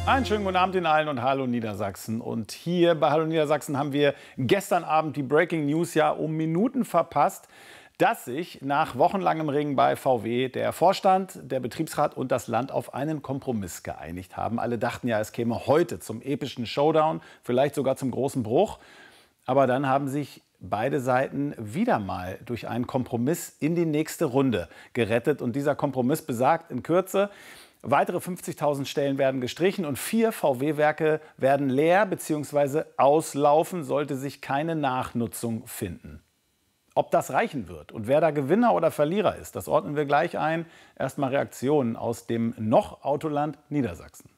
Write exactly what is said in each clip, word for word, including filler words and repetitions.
Einen schönen guten Abend Ihnen allen und Hallo Niedersachsen. Und hier bei Hallo Niedersachsen haben wir gestern Abend die Breaking News ja um Minuten verpasst, dass sich nach wochenlangem Ringen bei V W der Vorstand, der Betriebsrat und das Land auf einen Kompromiss geeinigt haben. Alle dachten ja, es käme heute zum epischen Showdown, vielleicht sogar zum großen Bruch. Aber dann haben sich beide Seiten wieder mal durch einen Kompromiss in die nächste Runde gerettet. Und dieser Kompromiss besagt in Kürze: Weitere fünfzigtausend Stellen werden gestrichen und vier V W-Werke werden leer bzw. auslaufen, sollte sich keine Nachnutzung finden. Ob das reichen wird und wer da Gewinner oder Verlierer ist, das ordnen wir gleich ein. Erstmal Reaktionen aus dem noch Autoland Niedersachsen.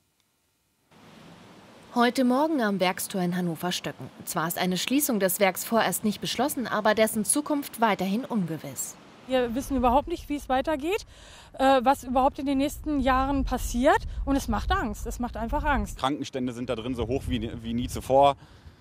Heute Morgen am Werkstor in Hannover-Stöcken. Zwar ist eine Schließung des Werks vorerst nicht beschlossen, aber dessen Zukunft weiterhin ungewiss. Wir wissen überhaupt nicht, wie es weitergeht, äh, was überhaupt in den nächsten Jahren passiert. Und es macht Angst. Es macht einfach Angst. Krankenstände sind da drin so hoch wie, wie nie zuvor.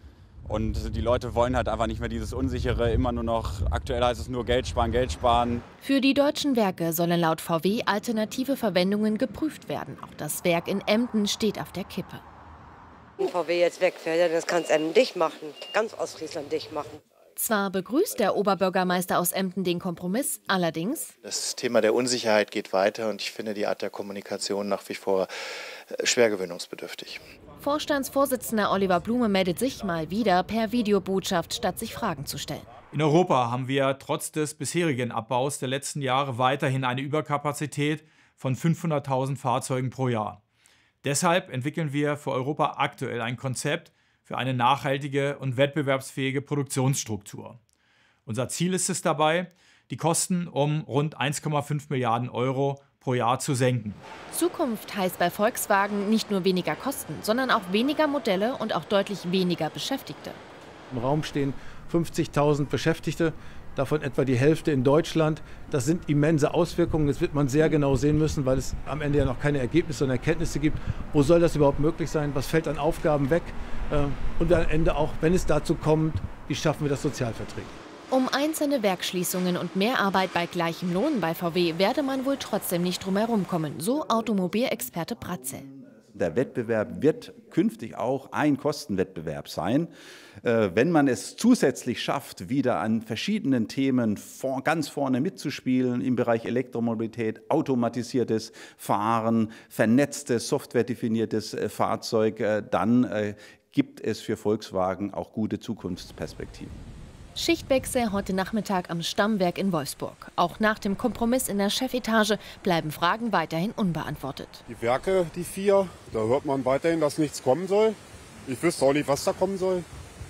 Und die Leute wollen halt einfach nicht mehr dieses Unsichere, immer nur noch, aktuell heißt es nur Geld sparen, Geld sparen. Für die deutschen Werke sollen laut V W alternative Verwendungen geprüft werden. Auch das Werk in Emden steht auf der Kippe. Wenn V W jetzt wegfällt, das kann es Emden dicht machen, ganz Ostfriesland dicht machen. Zwar begrüßt der Oberbürgermeister aus Emden den Kompromiss, allerdings: Das Thema der Unsicherheit geht weiter und ich finde die Art der Kommunikation nach wie vor schwer gewöhnungsbedürftig. Vorstandsvorsitzender Oliver Blume meldet sich mal wieder per Videobotschaft, statt sich Fragen zu stellen. In Europa haben wir trotz des bisherigen Abbaus der letzten Jahre weiterhin eine Überkapazität von fünfhunderttausend Fahrzeugen pro Jahr. Deshalb entwickeln wir für Europa aktuell ein Konzept für eine nachhaltige und wettbewerbsfähige Produktionsstruktur. Unser Ziel ist es dabei, die Kosten um rund eins Komma fünf Milliarden Euro pro Jahr zu senken. Zukunft heißt bei Volkswagen nicht nur weniger Kosten, sondern auch weniger Modelle und auch deutlich weniger Beschäftigte. Im Raum stehen fünfzigtausend Beschäftigte, davon etwa die Hälfte in Deutschland. Das sind immense Auswirkungen. Das wird man sehr genau sehen müssen, weil es am Ende ja noch keine Ergebnisse und Erkenntnisse gibt. Wo soll das überhaupt möglich sein? Was fällt an Aufgaben weg? Und am Ende auch, wenn es dazu kommt, wie schaffen wir das sozialverträglich? Um einzelne Werksschließungen und mehr Arbeit bei gleichem Lohn bei V W werde man wohl trotzdem nicht drum herum kommen, so Automobilexperte Bratzel. Der Wettbewerb wird künftig auch ein Kostenwettbewerb sein. Wenn man es zusätzlich schafft, wieder an verschiedenen Themen vor, ganz vorne mitzuspielen, im Bereich Elektromobilität, automatisiertes Fahren, vernetztes, softwaredefiniertes Fahrzeug, dann gibt es für Volkswagen auch gute Zukunftsperspektiven. Schichtwechsel heute Nachmittag am Stammwerk in Wolfsburg. Auch nach dem Kompromiss in der Chefetage bleiben Fragen weiterhin unbeantwortet. Die Werke, die vier, da hört man weiterhin, dass nichts kommen soll. Ich wüsste auch nicht, was da kommen soll.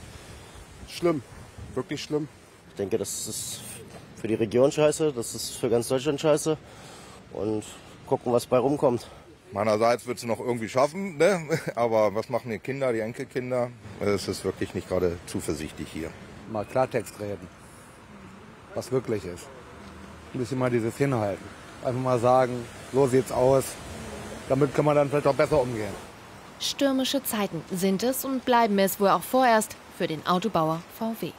Schlimm, wirklich schlimm. Ich denke, das ist für die Region scheiße, das ist für ganz Deutschland scheiße. Und gucken, was bei rumkommt. Meinerseits wird es noch irgendwie schaffen, ne? Aber was machen die Kinder, die Enkelkinder? Es ist wirklich nicht gerade zuversichtlich hier. Mal Klartext reden, was wirklich ist. Ein bisschen mal dieses Hinhalten. Einfach mal sagen, so sieht's aus. Damit kann man dann vielleicht auch besser umgehen. Stürmische Zeiten sind es und bleiben es wohl auch vorerst für den Autobauer V W.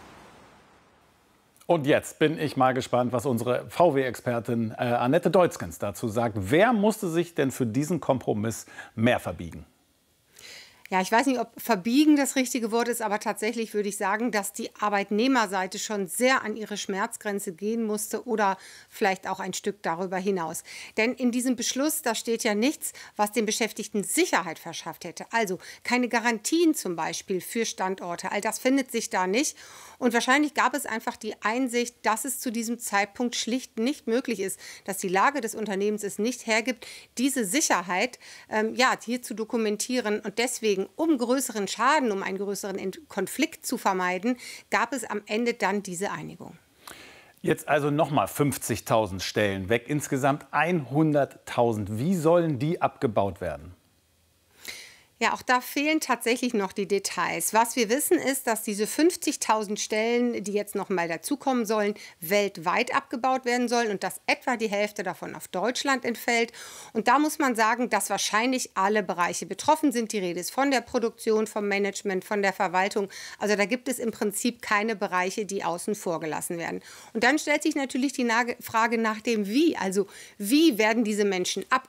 Und jetzt bin ich mal gespannt, was unsere V W-Expertin äh, Annette Deutzgens dazu sagt. Wer musste sich denn für diesen Kompromiss mehr verbiegen? Ja, ich weiß nicht, ob verbiegen das richtige Wort ist, aber tatsächlich würde ich sagen, dass die Arbeitnehmerseite schon sehr an ihre Schmerzgrenze gehen musste oder vielleicht auch ein Stück darüber hinaus. Denn in diesem Beschluss, da steht ja nichts, was den Beschäftigten Sicherheit verschafft hätte. Also keine Garantien zum Beispiel für Standorte. All das findet sich da nicht. Und wahrscheinlich gab es einfach die Einsicht, dass es zu diesem Zeitpunkt schlicht nicht möglich ist, dass die Lage des Unternehmens es nicht hergibt, diese Sicherheit ähm, ja, hier zu dokumentieren. Und deswegen, um größeren Schaden, um einen größeren Konflikt zu vermeiden, gab es am Ende dann diese Einigung. Jetzt also nochmal fünfzigtausend Stellen weg, insgesamt hunderttausend. Wie sollen die abgebaut werden? Ja, auch da fehlen tatsächlich noch die Details. Was wir wissen ist, dass diese fünfzigtausend Stellen, die jetzt noch mal dazukommen sollen, weltweit abgebaut werden sollen und dass etwa die Hälfte davon auf Deutschland entfällt. Und da muss man sagen, dass wahrscheinlich alle Bereiche betroffen sind. Die Rede ist von der Produktion, vom Management, von der Verwaltung. Also da gibt es im Prinzip keine Bereiche, die außen vor gelassen werden. Und dann stellt sich natürlich die Frage nach dem Wie. Also wie werden diese Menschen abgebaut?